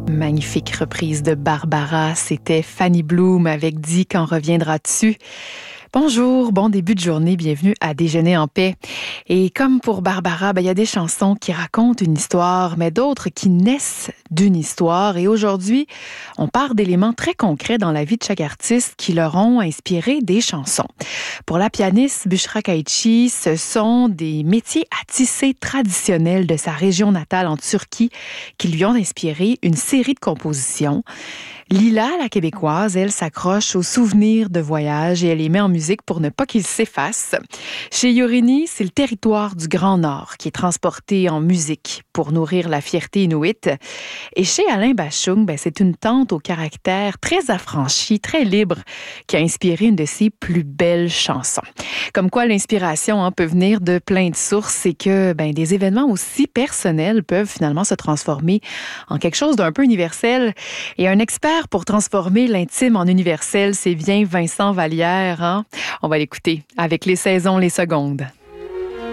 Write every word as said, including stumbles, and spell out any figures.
Magnifique reprise de Barbara, c'était Fanny Bloom avec « Dis quand reviendras-tu ». Bonjour, bon début de journée, bienvenue à Déjeuner en paix. Et comme pour Barbara, ben, il y a des chansons qui racontent une histoire, mais d'autres qui naissent d'une histoire. Et aujourd'hui, on part d'éléments très concrets dans la vie de chaque artiste qui leur ont inspiré des chansons. Pour la pianiste Bushra Kaichi, ce sont des métiers à tisser traditionnels de sa région natale en Turquie qui lui ont inspiré une série de compositions. Lila, la québécoise, elle s'accroche aux souvenirs de voyage et elle les met en musique pour ne pas qu'ils s'effacent. Chez Yorini, c'est le territoire du Grand Nord qui est transporté en musique pour nourrir la fierté inuite. Et chez Alain Bachung, ben, c'est une tante au caractère très affranchi, très libre, qui a inspiré une de ses plus belles chansons. Comme quoi l'inspiration hein, peut venir de plein de sources et que ben, des événements aussi personnels peuvent finalement se transformer en quelque chose d'un peu universel. Et un expert pour transformer l'intime en universel, c'est bien Vincent Vallière. Hein? On va l'écouter avec Les saisons, les secondes.